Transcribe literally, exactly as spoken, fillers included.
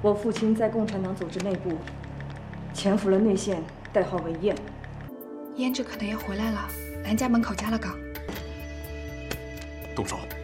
我父亲在共产党组织内部潜伏了内线，代号为燕。 胭脂可能要回来了，兰家门口加了岗。 动手！